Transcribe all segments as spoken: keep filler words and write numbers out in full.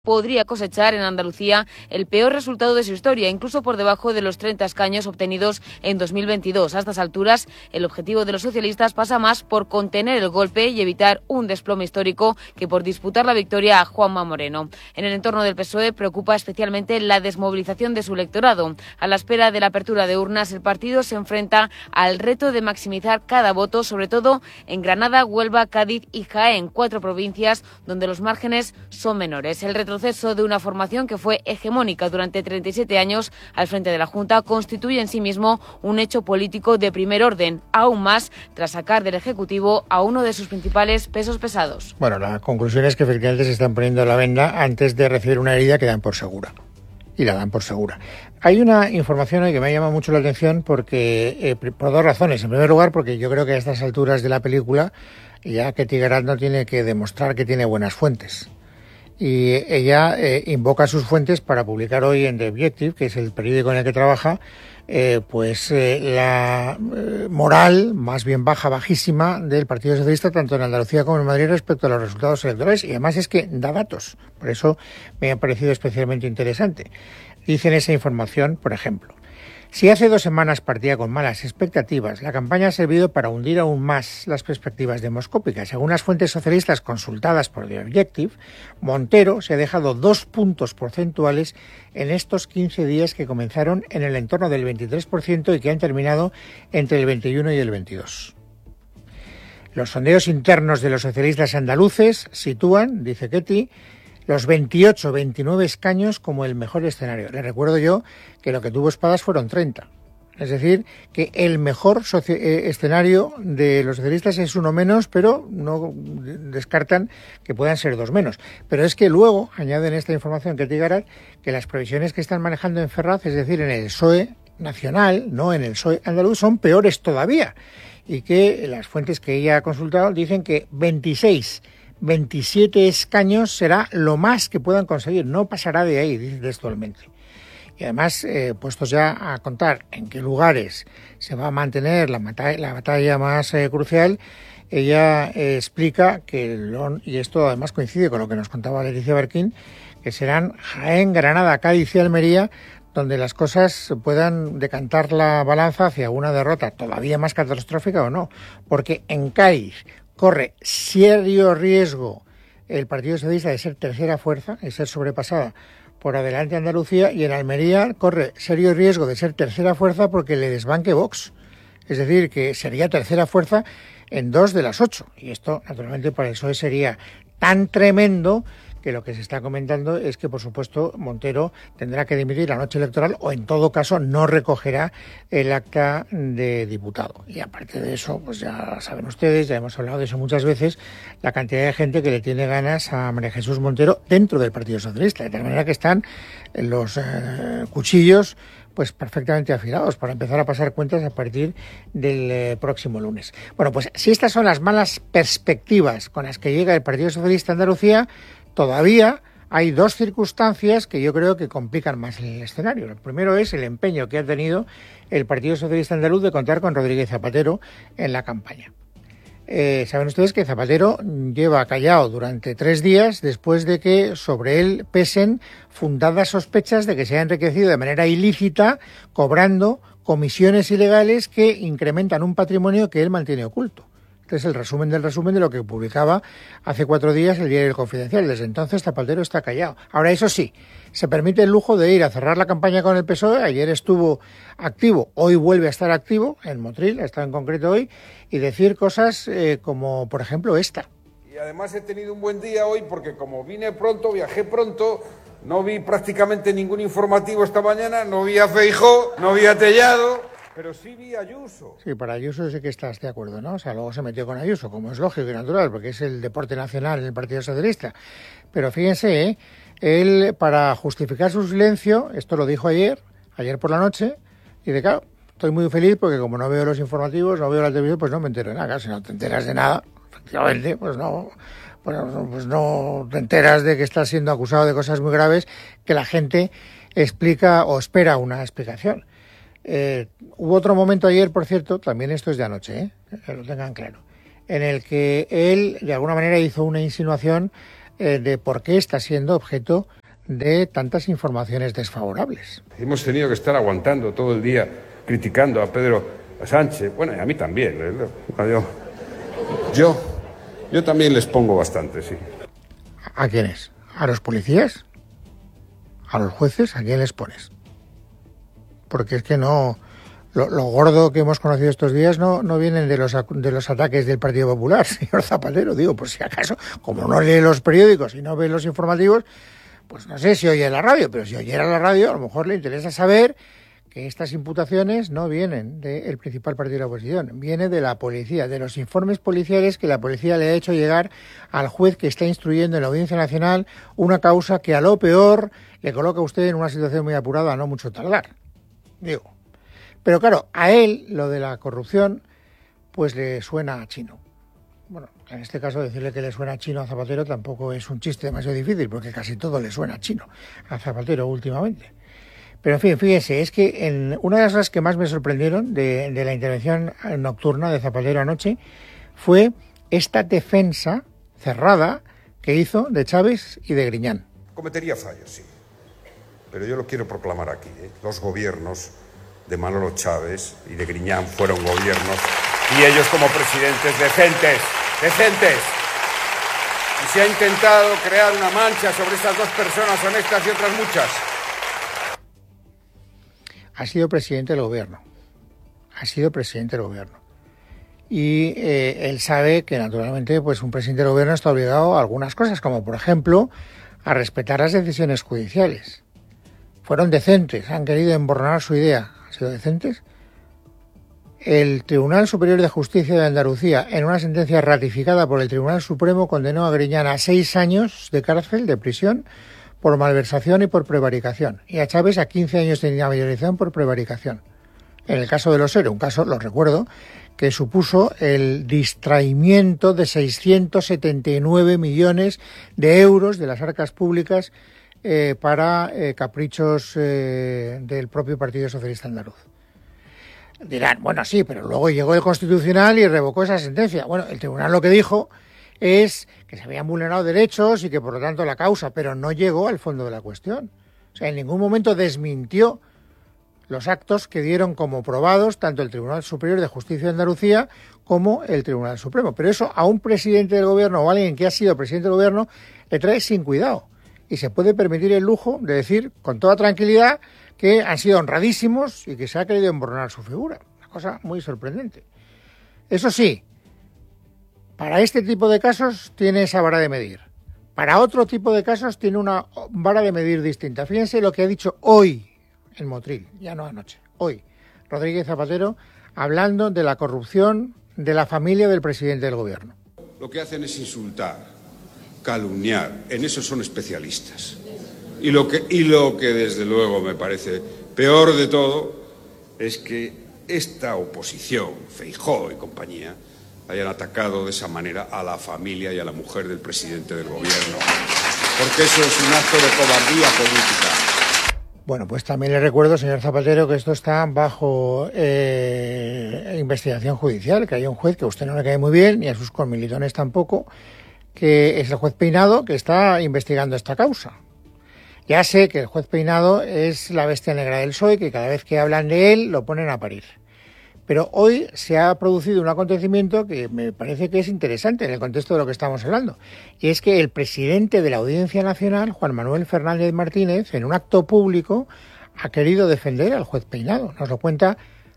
podría cosechar en Andalucía el peor resultado de su historia, incluso por debajo de los treinta escaños obtenidos en dos mil veintidós. A estas alturas, el objetivo de los socialistas pasa más por contener el golpe y evitar un desplome histórico que por disputar la victoria a Juanma Moreno. En el entorno del P S O E preocupa especialmente la desmovilización de su electorado. A la espera de la apertura de urnas, el partido se enfrenta al reto de maximizar cada voto, sobre todo en Granada, Huelva, Cádiz y Jaén, cuatro provincias donde los márgenes son menores. El retroceso de una formación que fue hegemónica durante treinta y siete años al frente de la Junta constituye en sí mismo un hecho político de primer orden, aún más tras sacar del Ejecutivo a uno de sus principales pesos pesados. Bueno, la conclusión es que efectivamente se están poniendo la venda antes de recibir una herida que dan por segura. Y la dan por segura. Hay una información hoy que me llama mucho la atención porque eh, por dos razones. En primer lugar, porque yo creo que a estas alturas de la película ya Ketty Garrett no tiene que demostrar que tiene buenas fuentes. Y ella eh, invoca sus fuentes para publicar hoy en The Objective, que es el periódico en el que trabaja, eh, pues eh, la eh, moral más bien baja, bajísima del Partido Socialista, tanto en Andalucía como en Madrid, respecto a los resultados electorales. Y además es que da datos. Por eso me ha parecido especialmente interesante. Dice en esa información, por ejemplo: si hace dos semanas partía con malas expectativas, la campaña ha servido para hundir aún más las perspectivas demoscópicas. Según las fuentes socialistas consultadas por The Objective, Montero se ha dejado dos puntos porcentuales en estos quince días que comenzaron en el entorno del veintitrés por ciento y que han terminado entre el veintiuno y el veintidós. Los sondeos internos de los socialistas andaluces sitúan, dice Ketty, los veintiocho veintinueve escaños como el mejor escenario. Les recuerdo yo que lo que tuvo Espadas fueron treinta. Es decir, que el mejor soci- eh, escenario de los socialistas es uno menos, pero no descartan que puedan ser dos menos. Pero es que luego añaden esta información que te digará que las previsiones que están manejando en Ferraz, es decir, en el P S O E nacional, no en el P S O E andaluz, son peores todavía. Y que las fuentes que ella ha consultado dicen que veintiséis veintisiete escaños será lo más que puedan conseguir, no pasará de ahí, dice textualmente. Y además, eh, puestos ya a contar en qué lugares se va a mantener la, mata- la batalla más eh, crucial, ella eh, explica que, lo, y esto además coincide con lo que nos contaba Leticia Barquín, que serán Jaén, Granada, Cádiz y Almería, donde las cosas puedan decantar la balanza hacia una derrota todavía más catastrófica o no, porque en Cádiz corre serio riesgo el Partido Socialista de ser tercera fuerza, de ser sobrepasada por Adelante Andalucía, y en Almería corre serio riesgo de ser tercera fuerza porque le desbanque Vox. Es decir, que sería tercera fuerza en dos de las ocho. Y esto, naturalmente, para el P S O E sería tan tremendo que lo que se está comentando es que, por supuesto, Montero tendrá que dimitir la noche electoral o, en todo caso, no recogerá el acta de diputado. Y aparte de eso, pues ya saben ustedes, ya hemos hablado de eso muchas veces, la cantidad de gente que le tiene ganas a María Jesús Montero dentro del Partido Socialista, de tal manera que están los eh, cuchillos pues perfectamente afilados para empezar a pasar cuentas a partir del eh, próximo lunes. Bueno, pues si estas son las malas perspectivas con las que llega el Partido Socialista Andalucía, todavía hay dos circunstancias que yo creo que complican más el escenario. El primero es el empeño que ha tenido el Partido Socialista Andaluz de contar con Rodríguez Zapatero en la campaña. Eh, saben ustedes que Zapatero lleva callado durante tres días después de que sobre él pesen fundadas sospechas de que se ha enriquecido de manera ilícita cobrando comisiones ilegales que incrementan un patrimonio que él mantiene oculto. Este es el resumen del resumen de lo que publicaba hace cuatro días el diario El Confidencial. Desde entonces Zapatero está callado. Ahora, eso sí, se permite el lujo de ir a cerrar la campaña con el P S O E. Ayer estuvo activo, hoy vuelve a estar activo, en Motril, está en concreto hoy, y decir cosas eh, como, por ejemplo, esta. Y además he tenido un buen día hoy porque como vine pronto, viajé pronto, no vi prácticamente ningún informativo esta mañana, no vi a Feijóo, no vi a Tellado. Pero sí vi a Ayuso. Sí, para Ayuso sí que estás de acuerdo, ¿no? O sea, luego se metió con Ayuso, como es lógico y natural, porque es el deporte nacional en el Partido Socialista. Pero fíjense, ¿eh? Él, para justificar su silencio, esto lo dijo ayer, ayer por la noche, y de claro, estoy muy feliz porque como no veo los informativos, no veo la televisión, pues no me entero de nada. Claro, si no te enteras de nada, efectivamente, pues no... Bueno, pues no te enteras de que estás siendo acusado de cosas muy graves que la gente explica o espera una explicación. Eh, hubo otro momento ayer, por cierto, también esto es de anoche, ¿eh? Que lo tengan claro, en el que él de alguna manera hizo una insinuación eh, de por qué está siendo objeto de tantas informaciones desfavorables. Hemos tenido que estar aguantando todo el día criticando a Pedro Sánchez, bueno, y a mí también. Yo, yo, yo también les pongo bastante, sí. ¿A quiénes? ¿A los policías? ¿A los jueces? ¿A quién les pones? Porque es que no... Lo, lo gordo que hemos conocido estos días no, no vienen de los, de los ataques del Partido Popular, señor Zapatero. Digo, por si acaso, como no lee los periódicos y no ve los informativos, pues no sé si oye la radio, pero si oyera la radio, a lo mejor le interesa saber que estas imputaciones no vienen del principal partido de la oposición, viene de la policía, de los informes policiales que la policía le ha hecho llegar al juez que está instruyendo en la Audiencia Nacional una causa que a lo peor le coloca a usted en una situación muy apurada a no mucho tardar. Digo. Pero claro, a él lo de la corrupción pues le suena a chino. Bueno, en este caso decirle que le suena a chino a Zapatero tampoco es un chiste demasiado difícil, porque casi todo le suena a chino a Zapatero últimamente. Pero en fin, fíjese, es que en una de las cosas que más me sorprendieron de, de la intervención nocturna de Zapatero anoche fue esta defensa cerrada que hizo de Chávez y de Griñán. Cometería fallos, sí. Pero yo lo quiero proclamar aquí, ¿eh? Los gobiernos de Manolo Chávez y de Griñán fueron gobiernos, y ellos como presidentes decentes, decentes. Y se ha intentado crear una mancha sobre estas dos personas honestas y otras muchas. Ha sido presidente del gobierno, ha sido presidente del gobierno. Y eh, él sabe que naturalmente pues un presidente del gobierno está obligado a algunas cosas, como por ejemplo a respetar las decisiones judiciales. Fueron decentes, han querido emborronar su idea. ¿Han sido decentes? El Tribunal Superior de Justicia de Andalucía, en una sentencia ratificada por el Tribunal Supremo, condenó a Griñán a seis años de cárcel, de prisión, por malversación y por prevaricación, y a Chávez a quince años de inhabilitación por prevaricación. En el caso de los ERE, un caso, lo recuerdo, que supuso el distraimiento de seiscientos setenta y nueve millones de euros de las arcas públicas Eh, para eh, caprichos eh, del propio Partido Socialista Andaluz. Dirán, bueno, sí, pero luego llegó el Constitucional y revocó esa sentencia. Bueno, el tribunal lo que dijo es que se habían vulnerado derechos y que por lo tanto la causa, pero no llegó al fondo de la cuestión. O sea, en ningún momento desmintió los actos que dieron como probados tanto el Tribunal Superior de Justicia de Andalucía como el Tribunal Supremo. Pero eso a un presidente del gobierno o a alguien que ha sido presidente del gobierno le trae sin cuidado. Y se puede permitir el lujo de decir con toda tranquilidad que han sido honradísimos y que se ha querido emborronar su figura. Una cosa muy sorprendente. Eso sí, para este tipo de casos tiene esa vara de medir. Para otro tipo de casos tiene una vara de medir distinta. Fíjense lo que ha dicho hoy en Motril, ya no anoche, hoy, Rodríguez Zapatero, hablando de la corrupción de la familia del presidente del gobierno. Lo que hacen es insultar, calumniar, en eso son especialistas. Y lo que, y lo que desde luego me parece peor de todo es que esta oposición, Feijóo y compañía, hayan atacado de esa manera a la familia y a la mujer del presidente del gobierno, porque eso es un acto de cobardía política. Bueno, pues también le recuerdo, señor Zapatero, que esto está bajo eh, investigación judicial, que hay un juez que a usted no le cae muy bien, ni a sus comilitones tampoco, que es el juez Peinado, que está investigando esta causa. Ya sé que el juez Peinado es la bestia negra del P S O E, que cada vez que hablan de él lo ponen a parir. Pero hoy se ha producido un acontecimiento que me parece que es interesante en el contexto de lo que estamos hablando. Y es que el presidente de la Audiencia Nacional, Juan Manuel Fernández Martínez, en un acto público, ha querido defender al juez Peinado. Nos lo cuenta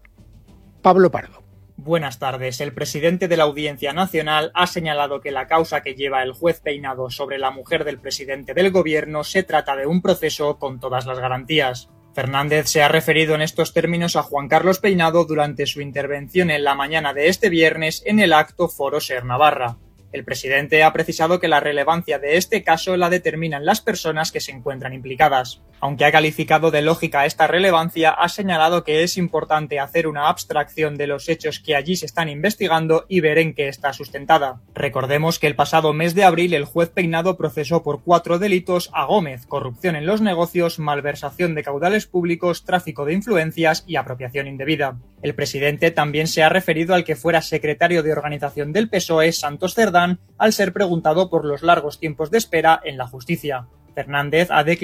Pablo Pardo. Buenas tardes. El presidente de la Audiencia Nacional ha señalado que la causa que lleva el juez Peinado sobre la mujer del presidente del gobierno se trata de un proceso con todas las garantías. Fernández se ha referido en estos términos a Juan Carlos Peinado durante su intervención en la mañana de este viernes en el acto Foro Ser Navarra. El presidente ha precisado que la relevancia de este caso la determinan las personas que se encuentran implicadas. Aunque ha calificado de lógica esta relevancia, ha señalado que es importante hacer una abstracción de los hechos que allí se están investigando y ver en qué está sustentada. Recordemos que el pasado mes de abril el juez Peinado procesó por cuatro delitos a Gómez: corrupción en los negocios, malversación de caudales públicos, tráfico de influencias y apropiación indebida. El presidente también se ha referido al que fuera secretario de organización del P S O E, Santos Cerdán, Durán al ser preguntado por los largos tiempos de espera en la justicia. Fernández ha declarado